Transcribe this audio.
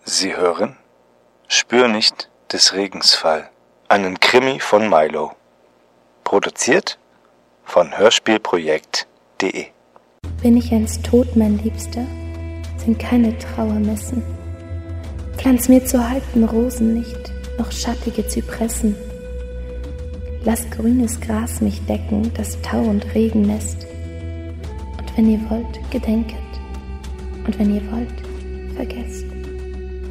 Sie hören Spür nicht des Regens Fall, einen Krimi von Milo. Produziert von Hörspielprojekt.de. Bin ich einst tot, mein Liebster, sind keine Trauermessen. Pflanz mir zu halten Rosen nicht, noch schattige Zypressen. Lass grünes Gras mich decken, das Tau und Regen lässt. Und wenn ihr wollt, gedenket, und wenn ihr wollt, vergesst.